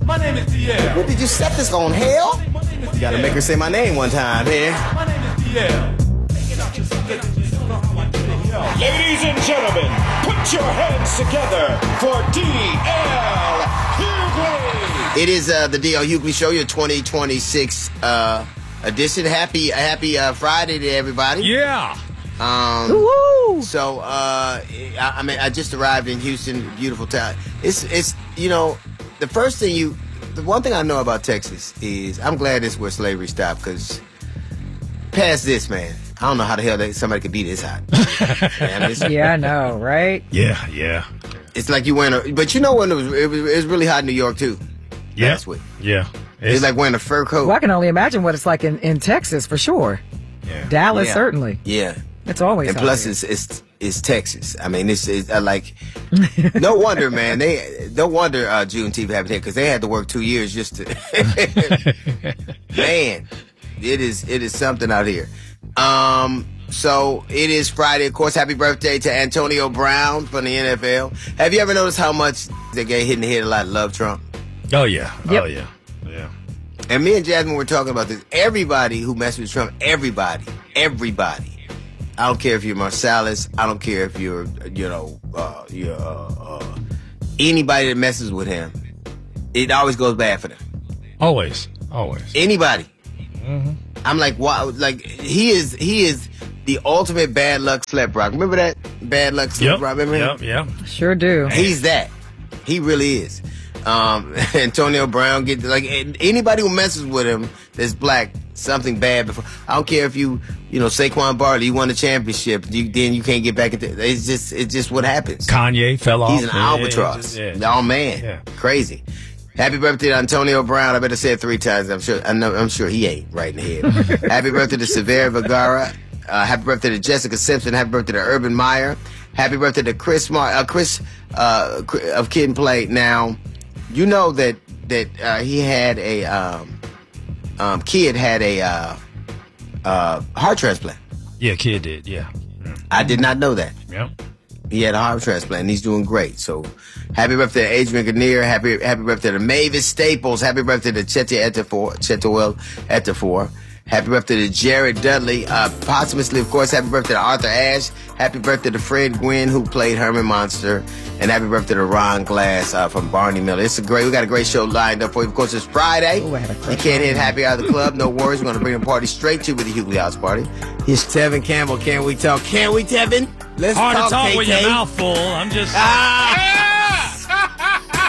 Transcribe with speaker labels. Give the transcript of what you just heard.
Speaker 1: My name is DL.
Speaker 2: What did you set this on, hell? You gotta make her say my name one time here.
Speaker 1: My name is DL.
Speaker 3: Ladies and gentlemen, put your hands together for D.L. Hughley.
Speaker 2: It is the D.L. Hughley Show, your 2026 edition. Happy Friday to everybody.
Speaker 4: Yeah.
Speaker 2: So I just arrived in Houston, beautiful town. It's the first thing the one thing I know about Texas is I'm glad this is where slavery stopped, because past this, man, I don't know how the hell somebody could be this hot.
Speaker 5: Yeah, I know, right?
Speaker 4: Yeah.
Speaker 2: It's like you wearing but when it was really hot in New York too.
Speaker 4: Yeah.
Speaker 2: Last week.
Speaker 4: Yeah.
Speaker 2: It's like wearing a fur coat.
Speaker 5: Well, I can only imagine what it's like in Texas for sure.
Speaker 4: Yeah.
Speaker 5: Dallas, certainly.
Speaker 2: Yeah.
Speaker 5: It's always
Speaker 2: and
Speaker 5: hot
Speaker 2: plus
Speaker 5: here.
Speaker 2: it's Texas. I mean, it's like no wonder, man. No wonder Juneteenth happened here, because they had to work 2 years just to. Man, it is something out here. So it is Friday, of course. Happy birthday to Antonio Brown from the NFL. Have you ever noticed how much they get hit in the head a lot? Love Trump.
Speaker 4: Oh yeah.
Speaker 5: Yep.
Speaker 4: Oh yeah. Yeah.
Speaker 2: And me and Jasmine were talking about this. Everybody who messes with Trump, everybody. I don't care if you're Marsalis. I don't care if you're, anybody that messes with him. It always goes bad for them.
Speaker 4: Always.
Speaker 2: Anybody.
Speaker 4: Mm-hmm.
Speaker 2: I'm like, wow. Like he is the ultimate bad luck slap rock. Remember that bad luck slap rock? Remember him?
Speaker 4: Yeah.
Speaker 5: Sure do.
Speaker 2: He's that. He really is. Antonio Brown anybody who messes with him that's black, something bad before. I don't care if Saquon Barkley, you won the championship, then you can't get back into. It's just what happens.
Speaker 4: Kanye fell off.
Speaker 2: He's an albatross. Oh man, crazy. Happy birthday to Antonio Brown. I better say it 3 times. I'm sure he ain't right in the head. Happy birthday to Severe Vergara. Happy birthday to Jessica Simpson. Happy birthday to Urban Meyer. Happy birthday to Chris of Kid and Play. Now, you know that he had a Kid had a heart transplant.
Speaker 4: Yeah, Kid did. Yeah.
Speaker 2: I did not know that.
Speaker 4: Yep.
Speaker 2: He had a heart transplant, and he's doing great. So, happy birthday to Adrian Grenier. Happy birthday to Mavis Staples. Happy birthday to Chetowell Etafor. Happy birthday to Jared Dudley. Posthumously, of course, happy birthday to Arthur Ashe. Happy birthday to Fred Gwynn, who played Herman Monster. And happy birthday to Ron Glass from Barney Miller. We got a great show lined up for you. Of course, it's Friday.
Speaker 5: Ooh,
Speaker 2: you can't hit Happy Hour of the Club. No worries. We're going to bring the party straight to you with the Hughley House Party. Here's Tevin Campbell. Can we talk? Can we, Tevin? Let's
Speaker 4: Hard
Speaker 2: talk,
Speaker 4: to talk
Speaker 2: Tay-Tay.
Speaker 4: with your mouth full. I'm just...